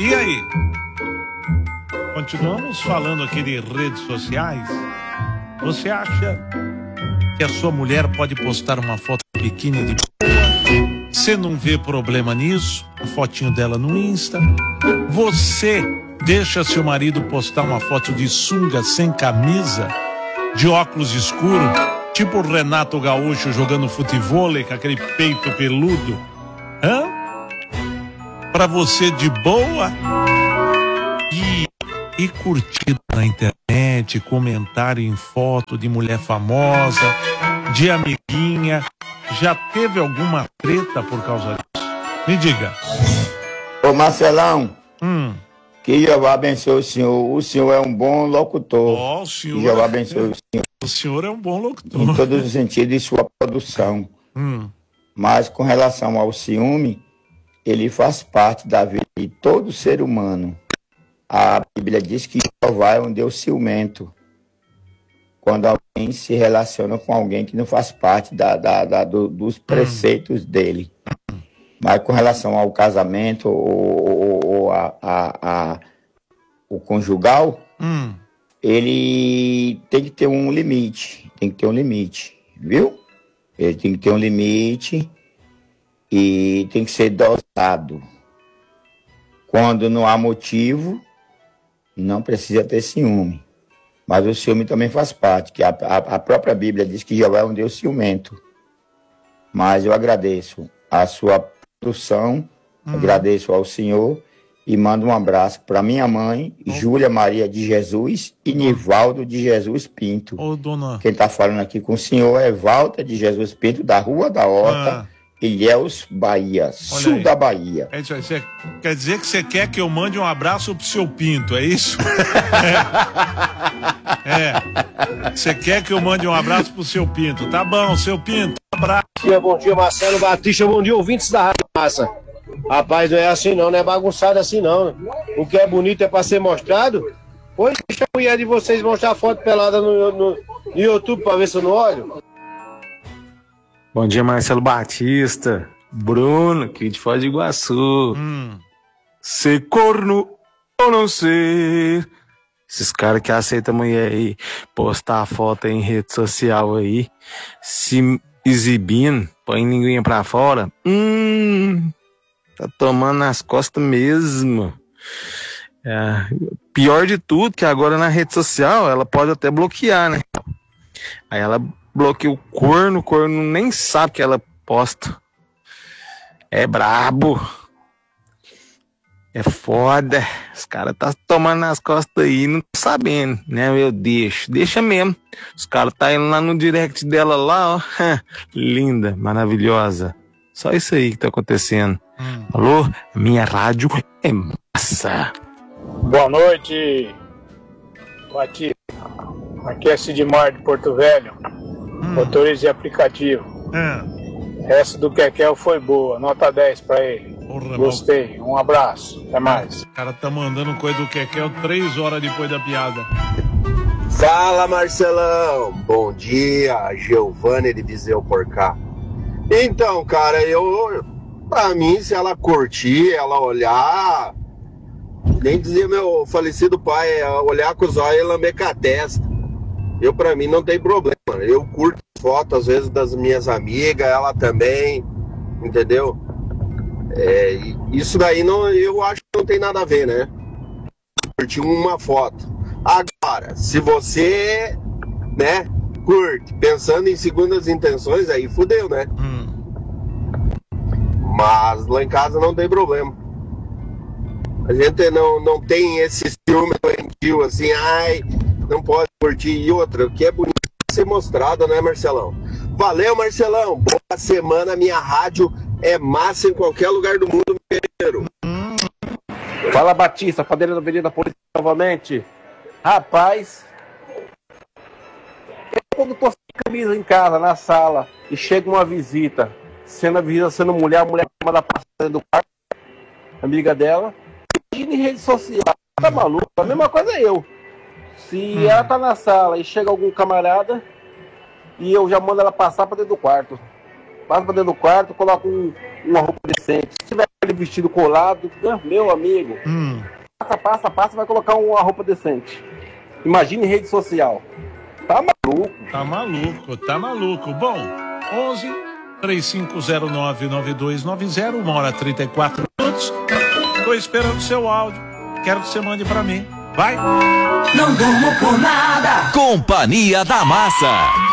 E aí? Continuamos falando aqui de redes sociais. Você acha que a sua mulher pode postar uma foto biquíni de boa? Você não vê problema nisso? A fotinho dela no Insta. Você deixa seu marido postar uma foto de sunga sem camisa, de óculos escuros, tipo o Renato Gaúcho jogando futevôlei com aquele peito peludo? Hã? Pra você de boa? E curtida na internet, comentário em foto de mulher famosa, de amiguinha. Já teve alguma treta por causa disso? Me diga. Ô Marcelão, que Jeová abençoe o senhor. O senhor é um bom locutor. O senhor, que Jeová abençoe o senhor. O senhor é um bom locutor. Em todos os sentidos de sua produção. Mas com relação ao ciúme, ele faz parte da vida de todo ser humano. A Bíblia diz que Jeová é um Deus ciumento. Quando alguém se relaciona com alguém que não faz parte dos preceitos dele. Mas com relação ao casamento ou o conjugal, ele tem que ter um limite. Tem que ter um limite, viu? Ele tem que ter um limite e tem que ser dosado. Quando não há motivo, não precisa ter ciúme. Mas o ciúme também faz parte, que a própria Bíblia diz que Jeová é um Deus ciumento. Mas eu agradeço a sua produção, agradeço ao Senhor e mando um abraço para minha mãe, Júlia Maria de Jesus e Nivaldo de Jesus Pinto. Ô, dona. Quem está falando aqui com o senhor é Walter de Jesus Pinto, da Rua da Horta, Ilhéus, Bahia, sul aí. da Bahia. É isso aí. Você quer dizer que você quer que eu mande um abraço pro seu Pinto, é isso? Você quer que eu mande um abraço pro seu Pinto? Tá bom, seu Pinto, um abraço. Bom dia, Marcelo Batista, bom dia, ouvintes da Rádio Massa. Rapaz, não é assim não é bagunçado assim não. O que é bonito é pra ser mostrado. Hoje deixa a mulher de vocês mostrar foto pelada no YouTube pra ver se eu não olho. Bom dia, Marcelo Batista, Bruno, aqui de Foz do Iguaçu. Ser corno ou não ser? Esses caras que aceitam a mulher aí, postar foto em rede social aí, se exibindo, põe linguinha pra fora. Tá tomando nas costas mesmo. Pior de tudo, que agora na rede social ela pode até bloquear, né? Aí ela bloqueia o corno nem sabe que ela posta. É brabo. É foda. Os caras tá tomando nas costas aí, não tá sabendo, né? Eu deixa mesmo. Os caras tá indo lá no direct dela lá, ó. Linda, maravilhosa. Só isso aí que tá acontecendo. Alô? Minha rádio é massa. Boa noite, Batista. Aqui é Sidmar de Porto Velho, motorista de aplicativo. Essa do Kekel foi boa, nota 10 pra ele. Porra, gostei, um abraço, até mais. O cara tá mandando coisa do Kekel 3 horas depois da piada. Fala, Marcelão, bom dia, Giovanni de Viseu por cá. Então, cara, pra mim, se ela curtir, ela olhar, nem dizia meu falecido pai, olhar com os olhos e lamber com a testa. Pra mim não tem problema. Eu curto fotos às vezes das minhas amigas, ela também, entendeu? Isso daí eu acho que não tem nada a ver, né? Curtir uma foto. Agora, se você, né, curte pensando em segundas intenções, aí fudeu, né? Mas lá em casa não tem problema. A gente não tem esse ciúme doentio assim, não pode curtir. E outra, o que é bonito é ser mostrado, né, Marcelão? Valeu, Marcelão. Boa semana, minha rádio é massa em qualquer lugar do mundo, meu. Fala, Batista, Padeira da Avenida Polícia novamente. Rapaz, eu quando tô sem camisa em casa, na sala, e chega uma visita, a visita sendo mulher, a mulher manda passar do quarto, amiga dela, e em rede social, tá maluco? A mesma coisa é eu. Se ela tá na sala e chega algum camarada, e eu já mando ela passar pra dentro do quarto. Passa pra dentro do quarto, coloco uma roupa decente. Se tiver aquele vestido colado. Meu amigo, passa, vai colocar uma roupa decente. Imagine rede social. Tá maluco. Bom, 11-3509-9290, 1h34. Tô esperando o seu áudio. Quero que você mande pra mim. Vai! Não durmo por nada. Companhia da Massa.